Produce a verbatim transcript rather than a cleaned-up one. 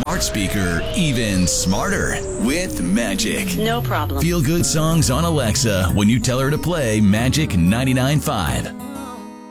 smart speaker even smarter with Magic. No problem. Feel good songs on Alexa when you tell her to play Magic ninety-nine point five.